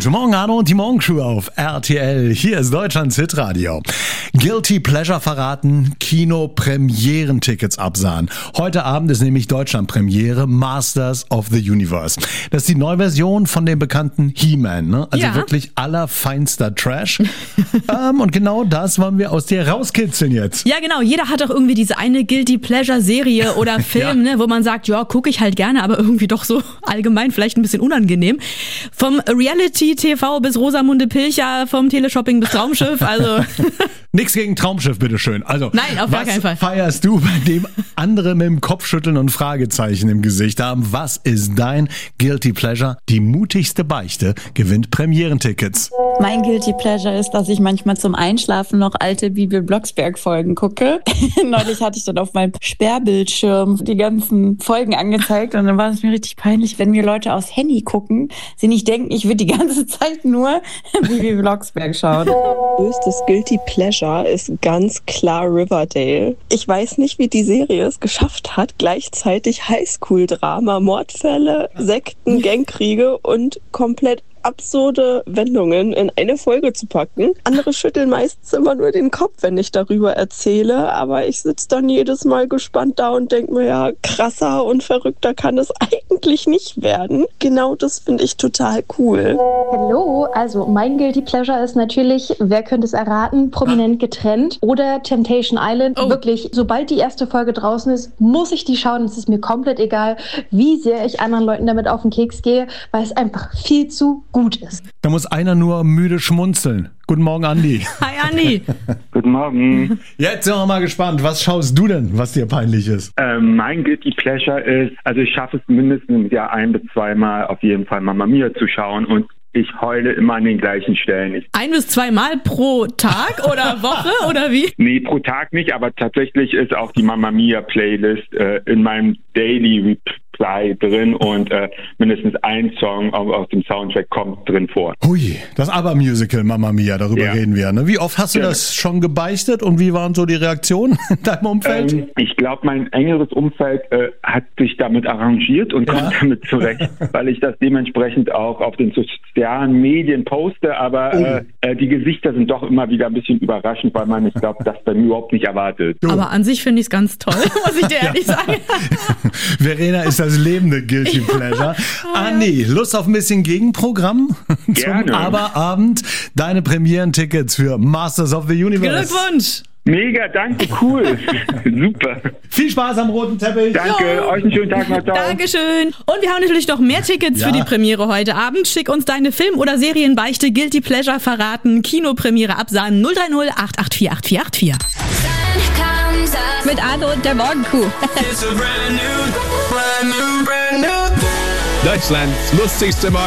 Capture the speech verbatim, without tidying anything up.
Guten Morgen, Arno und die Morgenshow auf R T L. Hier ist Deutschlands Hitradio. Guilty Pleasure verraten, Kino-Premieren-Tickets absahen. Heute Abend ist nämlich Deutschland-Premiere Masters of the Universe. Das ist die Neuversion von dem bekannten He-Man, ne? Also ja. wirklich allerfeinster Trash. ähm, und genau das wollen wir aus dir rauskitzeln jetzt. Ja, genau. Jeder hat doch irgendwie diese eine Guilty Pleasure-Serie oder Film, ja. ne, wo man sagt, ja, gucke ich halt gerne, aber irgendwie doch so allgemein vielleicht ein bisschen unangenehm. Vom Reality-T V bis Rosamunde Pilcher, vom Teleshopping bis Traumschiff, also... Nix gegen Traumschiff, bitteschön. Also, nein, auf gar keinen Fall. Was feierst du, bei dem andere mit dem Kopfschütteln und Fragezeichen im Gesicht haben? Was ist dein Guilty Pleasure? Die mutigste Beichte gewinnt Premierentickets. Mein Guilty Pleasure ist, dass ich manchmal zum Einschlafen noch alte Bibel Blocksberg-Folgen gucke. Neulich hatte ich dann auf meinem Sperrbildschirm die ganzen Folgen angezeigt und dann war es mir richtig peinlich, wenn mir Leute aufs Handy gucken, sie nicht denken, ich würde die ganze Zeit nur Bibel Blocksberg schauen. Größtes Guilty Pleasure ist ganz klar Riverdale. Ich weiß nicht, wie die Serie es geschafft hat, gleichzeitig Highschool-Drama, Mordfälle, Sekten, Gangkriege und komplett absurde Wendungen in eine Folge zu packen. Andere schütteln meistens immer nur den Kopf, wenn ich darüber erzähle, aber ich sitze dann jedes Mal gespannt da und denke mir, ja, krasser und verrückter kann es eigentlich nicht werden. Genau das finde ich total cool. Hallo, also mein Guilty Pleasure ist natürlich, wer könnte es erraten, Prominent getrennt oder Temptation Island. Oh. Wirklich, sobald die erste Folge draußen ist, muss ich die schauen. Es ist mir komplett egal, wie sehr ich anderen Leuten damit auf den Keks gehe, weil es einfach viel zu gut ist. Da muss einer nur müde schmunzeln. Guten Morgen, Andi. Hi, Andi. Guten Morgen. Jetzt sind wir mal gespannt. Was schaust du denn, was dir peinlich ist? Ähm, mein Guilty Pleasure ist, also ich schaffe es mindestens im Jahr ein bis zweimal auf jeden Fall Mamma Mia zu schauen und ich heule immer an den gleichen Stellen. Ich ein bis zweimal pro Tag oder Woche oder wie? Nee, pro Tag nicht, aber tatsächlich ist auch die Mamma Mia Playlist äh, in meinem Daily Reply drin und äh, mindestens ein Song aus, aus dem Soundtrack kommt drin vor. Hui, das ABBA-Musical Mamma Mia, darüber ja. reden wir. Ne? Wie oft hast du ja. das schon gebeichtet und wie waren so die Reaktionen in deinem Umfeld? Ähm, ich glaube, mein engeres Umfeld äh, hat sich damit arrangiert und kommt ja. damit zurecht, weil ich das dementsprechend auch auf den sozialen Medien poste, aber oh. äh, die Gesichter sind doch immer wieder ein bisschen überraschend, weil man, ich glaube, das bei mir überhaupt nicht erwartet. Du. Aber an sich finde ich es ganz toll, muss ich dir ehrlich ja. sagen. Verena ist das lebende Guilty Pleasure. Andi, Lust auf ein bisschen Gegenprogramm? Gerne. Zum Aberabend. Deine Premierentickets für Masters of the Universe. Glückwunsch! Mega, danke, cool. Super. Viel Spaß am roten Teppich. Danke, jo. Euch einen schönen Tag noch. Ciao. Dankeschön. Und wir haben natürlich noch mehr Tickets ja. für die Premiere heute Abend. Schick uns deine Film- oder Serienbeichte, Guilty Pleasure verraten, Kinopremiere absahen null drei null acht acht vier acht vier acht vier. Mit Arno und der Morgenkuh. Deutschlands lustigste Morgen.